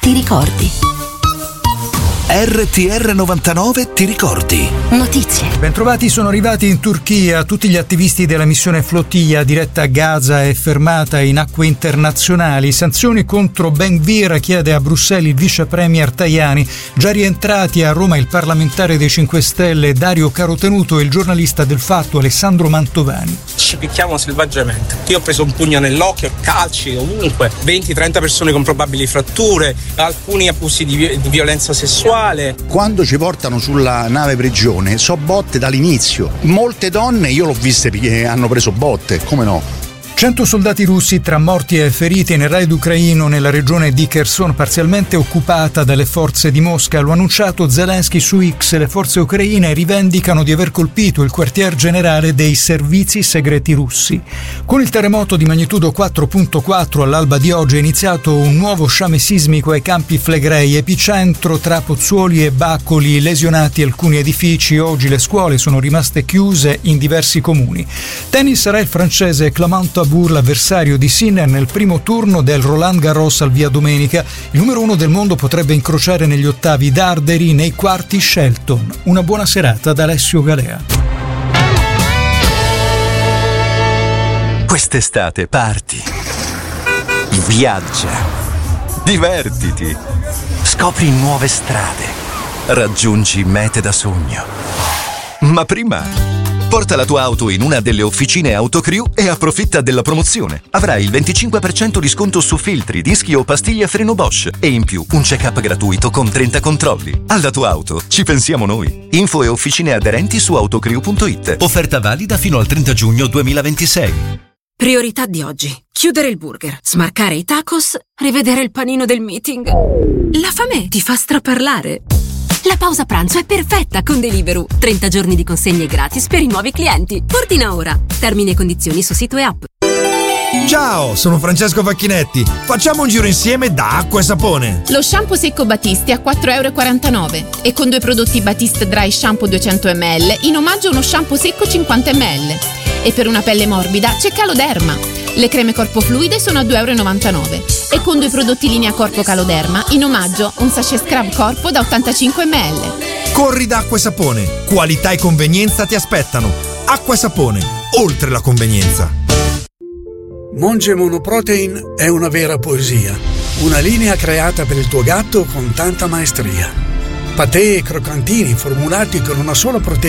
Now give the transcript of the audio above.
ti ricordi. RTR 99 ti ricordi. Notizie. Bentrovati, sono arrivati in Turchia tutti gli attivisti della missione Flotilla diretta a Gaza e fermata in acque internazionali. Sanzioni contro Ben Gvir, chiede a Bruxelles il vice premier Tajani. Già rientrati a Roma il parlamentare dei 5 Stelle Dario Carotenuto e il giornalista del Fatto Alessandro Mantovani. Ci picchiamo selvaggiamente. Io ho preso un pugno nell'occhio, calci ovunque, 20-30 persone con probabili fratture, alcuni abusi di violenza sessuale. Quando ci portano sulla nave prigione so botte dall'inizio. Molte donne io l'ho viste perché hanno preso botte, come no? 100 soldati russi tra morti e feriti nel raid ucraino nella regione di Kherson, parzialmente occupata dalle forze di Mosca. Lo ha annunciato Zelensky su X. Le forze ucraine rivendicano di aver colpito il quartier generale dei servizi segreti russi. Con il terremoto di magnitudo 4.4 all'alba di oggi è iniziato un nuovo sciame sismico ai Campi Flegrei, epicentro tra Pozzuoli e Baccoli, lesionati alcuni edifici. Oggi le scuole sono rimaste chiuse in diversi comuni. Tennis, sarà il francese Clément Abour l'avversario di Sinner nel primo turno del Roland Garros al Via Domenica. Il numero 1 del mondo potrebbe incrociare negli ottavi Darderi, nei quarti Shelton. Una buona serata da Alessio Galea. Quest'estate parti, viaggia, divertiti, scopri nuove strade, raggiungi mete da sogno. Ma prima porta la tua auto in una delle officine Autocrew e approfitta della promozione. Avrai il 25% di sconto su filtri, dischi o pastiglie a freno Bosch e in più un check-up gratuito con 30 controlli. Alla tua auto ci pensiamo noi. Info e officine aderenti su autocrew.it. Offerta valida fino al 30 giugno 2026. Priorità di oggi: chiudere il burger, smarcare i tacos, rivedere il panino del meeting. La fame ti fa straparlare. La pausa pranzo è perfetta con Deliveroo. 30 giorni di consegne gratis per i nuovi clienti. Ordina ora. Termini e condizioni su sito e app. Ciao, sono Francesco Facchinetti. Facciamo un giro insieme da Acqua e Sapone. Lo shampoo secco Batiste a 4,49 € e con 2 prodotti Batiste Dry Shampoo 200 ml in omaggio uno shampoo secco 50 ml. E per una pelle morbida c'è Caloderma. Le creme corpo fluide sono a 2,99 € e con 2 prodotti linea corpo Caloderma in omaggio un sachet scrub corpo da 85 ml. Corri da Acqua e Sapone. Qualità e convenienza ti aspettano. Acqua e Sapone, oltre la convenienza. Monge Monoprotein è una vera poesia, una linea creata per il tuo gatto con tanta maestria. Patè e croccantini formulati con una sola proteina